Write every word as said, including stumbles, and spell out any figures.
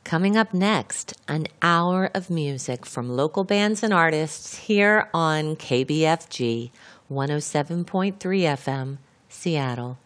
Coming up next, an hour of music from local bands and artists here on K B F G one oh seven point three F M, Seattle.